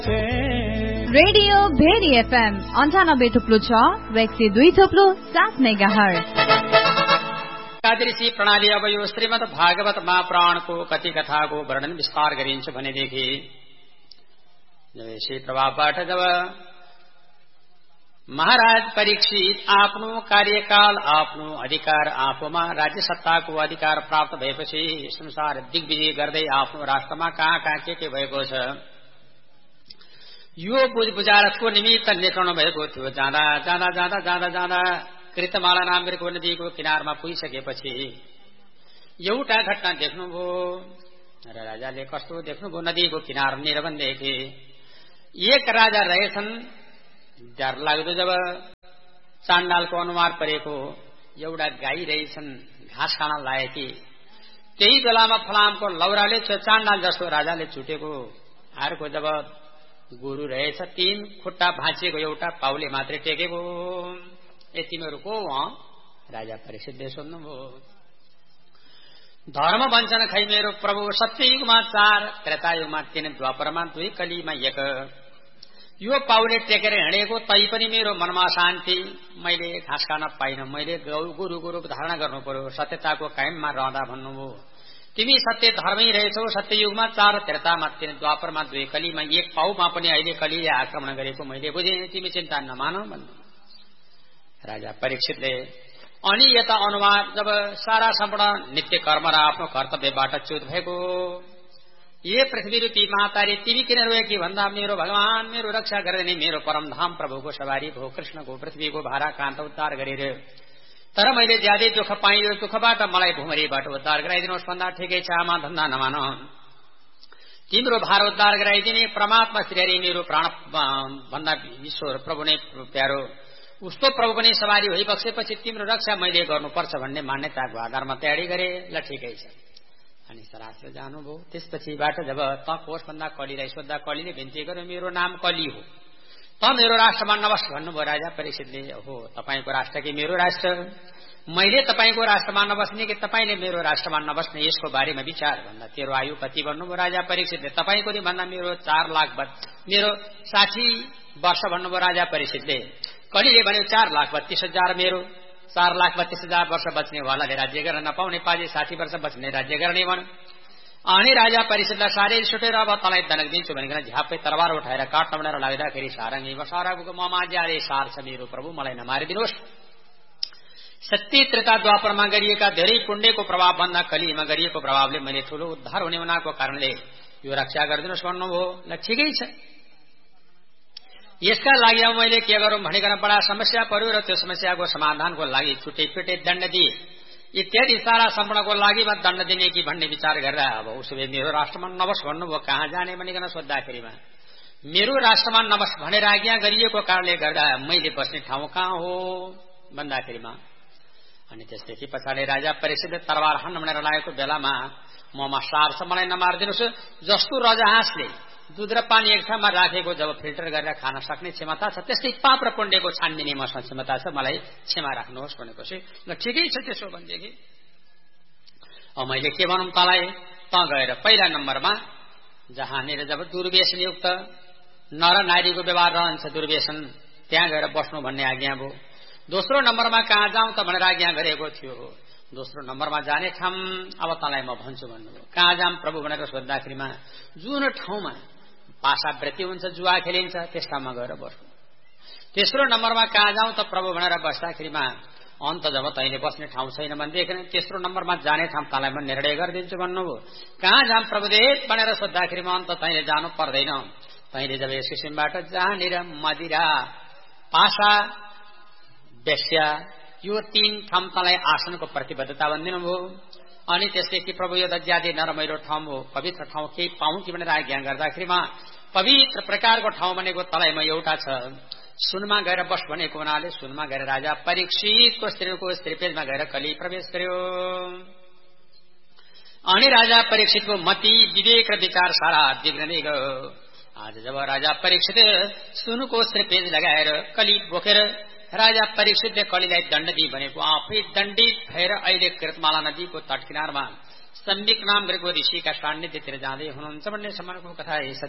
Radio very FM 98.6 र 102.7 megahertz. एकादशी प्रणाली अब यो श्रीमद् भागवत महापुराणको कति कथाको वर्णन विस्तार गरिन्छ भनेदेखि जब श्री प्रभावबाट जब महाराज परीक्षित आफ्नो कार्यकाल आफ्नो अधिकार आफूमा राज्य सत्ताको अधिकार प्राप्त भएपछि संसार दिग्विजय गर्दै आफ्नो राष्ट्रमा कहाँ कहाँ के भएको छ यो बुझारतको निमित्त निक्लनु भएको थियो। जाँदा जाँदा जाँदा जाँदा जाँदा कृतमाला नामको नदीको किनारमा पुगिसकेपछि एउटा घटना देख्नुभयो र राजाले कस्तो देख्नुभयो नदीको किनार निरवन देखे एक राजा रहेछन्। डर लाग्दो जब चाण्डालको अनुहार परेको एउटा गाई रहेछन् घाँस खान लाएकी त्यही बेलामा फलामको लौराले चाण्डाल जस्तो राजाले छुटेको अर्को जब गुरु रहेछ 3 खुट्टा भाँचिएको एउटा पाउले मात्रै टेकेको ए तिमीहरू को हो राजा परीक्षितले सोध्नुभयो। धर्म भन्छन् खै मेरो प्रभु सत्ययुगमा 4 त्रेतायुगमा 3 द्वापरमा 2 कलीमा 1 यो पाउले टेकेर हिँडेको तै पनि मेरो मनमा शान्ति मैले घाँस खान पाइन मैले गुरु धारणा गर्नु पर्यो सत्यताको कायममा रहँदा भन्नुभयो। तिमी सत्य धर्मै रहेछौ सत्ययुगमा 4 त्रेतामा 3 द्वापरमा 2 कलीमा 1 पाउमा पनि अहिले कलीले आक्रमण गरेको मैले बुझे तिमी चिन्ता नमान भन्नु राजा परीक्षितले। अनि यता अनुवाद जब सारा सम्पूर्ण नित्य कर्म र आफ्नो कर्तव्यबाट च्युत भएको ये पृथ्वी रूपी महातारी तिमी किन रोएकी भन्दा मेरो भगवान मेरो रक्षा गर्दै मेरो परमधाम प्रभुको सवारी भो कृष्णको पृथ्वीको भारा कान्त उद्धार गरेर तर मैले ज्यादै दुःख पाइयो दुःखबाट मलाई भुमरीबाट उद्धार गराइदिनुहोस् भन्दा ठिकै छ आमा धन्दा नमान तिम्रो भार उद्धार गराइदिने परमात्मा श्री मेरो प्राण भन्दा ईश्वर प्रभु नै प्यारो उस्तो प्रभु पनि सवारी भइबक्सेपछि तिम्रो रक्षा मैले गर्नुपर्छ भन्ने मान्यताको आधारमा तयारी गरे ल ठिकै छ अनि सरासर जानुभयो। त्यसपछिबाट जब त कोष भन्दा कलीलाई सोद्धा कलीले विन्ती गर्यो मेरो नाम कली हो त मेरो राष्ट्रमा नबस् भन्नुभयो राजा परीक्षितले। हो तपाईको राष्ट्र कि मेरो राष्ट्र मैले तपाईको राष्ट्रमा नबस्ने कि तपाईले मेरो राष्ट्रमा नबस्ने यसको बारेमा विचार भन्दा तेरो आयु कति भन्नुभयो राजा परीक्षितले। तपाईको नि भन्दा मेरो 4 लाख मेरो 60 वर्ष भन्नुभयो राजा परीक्षितले। कलीले भन्यो 4,32,000 मेरो 4,32,000 वर्ष बच्नेवालाले राज्य गर्न नपाउने पाजे 60 वर्ष बच्ने राज्य गर्ने भन्। अनि राजा परीक्षितलाई साह्रै सुटेर अब तँलाई दनक दिन्छु भनिकन झ्यापै तरबार उठाएर काट्न भनेर लाग्दाखेरि सारङ्गी सारको ममा ज्यादै सार छ मेरो प्रभु मलाई नमारिदिनुहोस्। सत्य त्रेता द्वापरमा गरिएका धेरै पुण्यको प्रभाव भन्दा कलीमा गरिएको प्रभावले मैले ठूलो उद्धार हुने हुनाको कारणले यो रक्षा गरिदिनुहोस् भन्नुभयो। ल ठिकै छ यसका लागि अब मैले के गरौं भनिकन बडा समस्या पर्यो र त्यो समस्याको समाधानको लागि छुट्टै दण्ड दिए इत्यादि सारा सम्पूर्णको लागि दण्ड दिने कि भन्ने विचार गरेर अब उसले मेरो राष्ट्रमा नबस् भन्नुभयो। कहाँ जाने भनिकन सोद्धाखेरिमा मेरो राष्ट्रमा नबस् भनेर आज्ञा गरिएको कारणले गर्दा मैले बस्ने ठाउँ कहाँ हो भन्दाखेरिमा अनि त्यसदेखि पछाडि राजा परीक्षितले तरबार हान्न भनेर लागेको बेलामा ममा सार छ मलाई नमारिदिनुहोस्। जस्तो रजाहाँसले दूध र पानी एक ठाउँमा राखेको जब फिल्टर गरेर खान सक्ने क्षमता छ त्यस्तै पाप र पुण्यको छान्दिने मसँग क्षमता छ मलाई क्षमा राख्नुहोस् भनेपछि ल ठिकै छ त्यसो भनेदेखि अब मैले के भनौं तलाई त गएर पहिला नम्बरमा जहाँनिर जब दुर्व्यसनयुक्त नर नारीको व्यवहार रहन्छ दुर्व्यसन त्यहाँ गएर बस्नु भन्ने आज्ञा भयो। दोस्रो नम्बरमा कहाँ जाउँ त भनेर आज्ञा गरेको थियो। दोस्रो नम्बरमा जाने ठाउँ अब तँलाई म भन्छु भन्नुभयो। कहाँ जाम प्रभु भनेर सोद्धाखेरिमा जुन ठाउँमा पासावृत्ति हुन्छ जुवा खेलिन्छ त्यस ठाउँमा गएर बस्नु। तेस्रो नम्बरमा कहाँ जाउँ त प्रभु भनेर बस्दाखेरिमा अन्त जब तैँले बस्ने ठाउँ छैन भनेदेखि तेस्रो नम्बरमा जाने ठाउँ तँलाई म निर्णय गरिदिन्छु भन्नुभयो। कहाँ जाम प्रभुदेव भनेर सोद्धाखेरिमा अन्त तैँले जानु पर्दैन तैँले जब यस किसिमबाट जहाँनिर मदिरा पासा वेश्या यो 3 ठाउँ तँलाई आसनको प्रतिबद्धता भनिदिनु भयो। अनि त्यसदेखि प्रभु यो त ज्यादै नरमाइलो ठाउँ हो पवित्र ठाउँ केही पाऊँ कि भनेर आज्ञा गर्दाखेरिमा पवित्र प्रकारको ठाउँ भनेको तँलाईमा एउटा छ सुनमा गएर बस भनेको हुनाले सुनमा गएर राजा परीक्षितको स्त्रीपेजमा गएर कली प्रवेश गर्यो। अनि राजा परीक्षितको मति विवेक र विचार सारा बिग्रदै गयो। आज जब राजा परीक्षित सुनको स्त्रीपेज लगाएर कली बोकेर राजा परीक्षितले कलीलाई दण्ड दिए भनेको आफै दण्डित भएर अहिले कृतमाला नदीको तट किनारमा सम्बिक नाम गरेको ऋषिका सान्निध्यतिर जाँदै हुनुहुन्छ भन्ने सम्मानको कथा